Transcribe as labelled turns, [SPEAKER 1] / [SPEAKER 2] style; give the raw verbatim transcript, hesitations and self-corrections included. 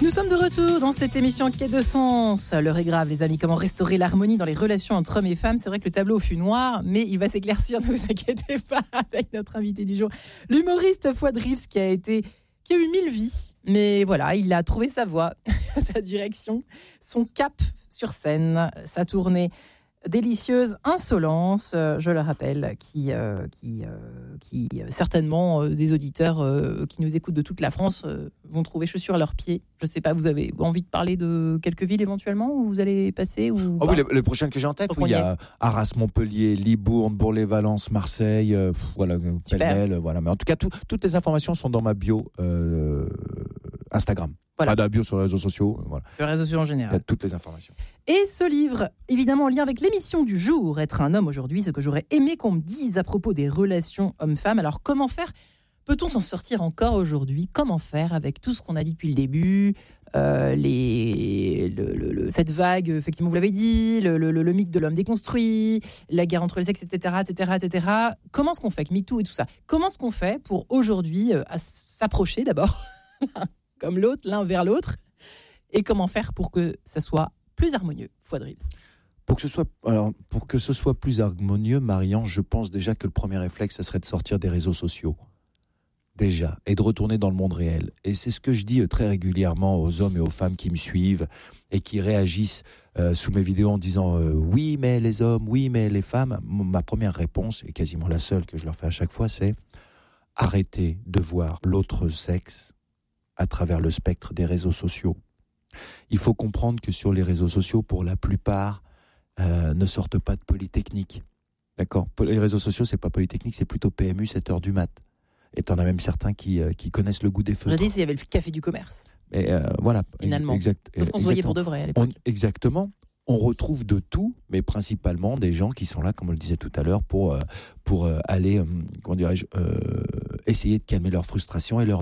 [SPEAKER 1] Nous sommes de retour dans cette émission Quai de sens. L'heure est grave, les amis. Comment restaurer l'harmonie dans les relations entre hommes et femmes? C'est vrai que le tableau fut noir, mais il va s'éclaircir, ne vous inquiétez pas, avec notre invité du jour, l'humoriste Fouad Rives, qui a été, qui a eu mille vies. Mais voilà, il a trouvé sa voie, sa direction, son cap sur scène, sa tournée délicieuse Insolence, euh, je le rappelle, qui, euh, qui, euh, qui euh, certainement euh, des auditeurs euh, qui nous écoutent de toute la France euh, vont trouver chaussures à leurs pieds. Je ne sais pas, vous avez envie de parler de quelques villes éventuellement où vous allez passer ou
[SPEAKER 2] oh oui, le, le prochain que j'ai en tête, oui, il y a Arras, Montpellier, Libourne, Bourg-les-Valence, Marseille, euh, pff, voilà, pêle-mêle, voilà. Mais en tout cas, tout, toutes les informations sont dans ma bio euh, Instagram.
[SPEAKER 1] Voilà.
[SPEAKER 2] Pas de la bio sur les réseaux sociaux. Voilà.
[SPEAKER 1] Sur les réseaux sociaux en général.
[SPEAKER 2] Il y a toutes les informations.
[SPEAKER 1] Et ce livre, évidemment en lien avec l'émission du jour, Être un homme aujourd'hui, ce que j'aurais aimé qu'on me dise à propos des relations hommes-femmes. Alors comment faire? Peut-on s'en sortir encore aujourd'hui? Comment faire avec tout ce qu'on a dit depuis le début, euh, les, le, le, le, cette vague, effectivement vous l'avez dit, le, le, le mythe de l'homme déconstruit, la guerre entre les sexes, et cetera, et cetera, et cetera. Comment est-ce qu'on fait avec MeToo et tout ça? Comment est-ce qu'on fait pour aujourd'hui euh, à s'approcher d'abord comme l'autre, l'un vers l'autre, et comment faire pour que ça soit plus harmonieux, Fouad Rives?
[SPEAKER 2] Pour que ce soit, alors, pour que ce soit plus harmonieux, Marianne, je pense déjà que le premier réflexe, ça serait de sortir des réseaux sociaux. Déjà, et de retourner dans le monde réel. Et c'est ce que je dis très régulièrement aux hommes et aux femmes qui me suivent et qui réagissent euh, sous mes vidéos en disant euh, « Oui, mais les hommes, oui, mais les femmes ». Ma première réponse, et quasiment la seule que je leur fais à chaque fois, c'est « Arrêtez de voir l'autre sexe à travers le spectre des réseaux sociaux ». Il faut comprendre que sur les réseaux sociaux, pour la plupart, euh, ne sortent pas de Polytechnique. D'accord ? Les réseaux sociaux, c'est pas Polytechnique, c'est plutôt P M U sept heures du mat. Et t'en as même certains qui, euh, qui connaissent le goût des feutres.
[SPEAKER 1] J'ai dit, il y avait le café du commerce.
[SPEAKER 2] Et euh, voilà.
[SPEAKER 1] Finalement.
[SPEAKER 2] Exact,
[SPEAKER 1] Sauf qu'on se voyait pour de vrai à l'époque.
[SPEAKER 2] On, exactement. On retrouve de tout, mais principalement des gens qui sont là, comme on le disait tout à l'heure, pour, euh, pour euh, aller, euh, comment dirais-je, euh, essayer de calmer leur frustration et leur